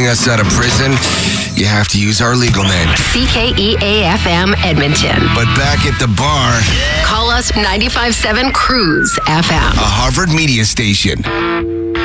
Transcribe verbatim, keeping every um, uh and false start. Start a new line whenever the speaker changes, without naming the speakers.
getting us out of prison, you have to use our legal name.
C K E A F M Edmonton.
But back at the bar,
call us ninety-five point seven Cruise F M.
a Harvard media station.